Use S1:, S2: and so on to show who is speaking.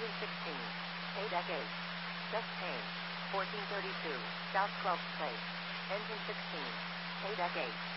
S1: Engine 16. Paydeck 8. Chest change. 1432. South 12th place. Engine 16. Paydeck 8.